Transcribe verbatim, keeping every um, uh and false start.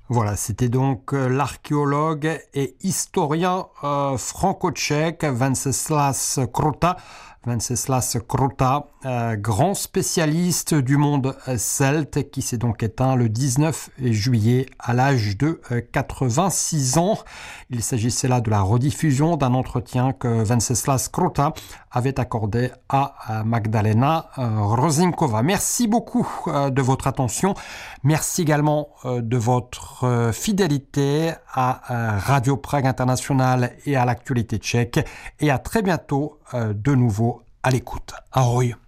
Voilà, c'était donc euh, l'archéologue et historien euh, franco-tchèque Venceslas Krota. Venceslas Krota, euh, grand spécialiste du monde celte, qui s'est donc éteint le dix-neuf juillet à l'âge de euh, quatre-vingt-six ans. Il s'agissait là de la rediffusion d'un entretien que Venceslas Krota avait accordé à, à Magdalena euh, Rosinkova. Merci beaucoup euh, de votre attention. Merci également euh, de votre euh, fidélité à euh, Radio Prague International et à l'actualité tchèque. Et à très bientôt euh, de nouveau à l'écoute. Ahoj.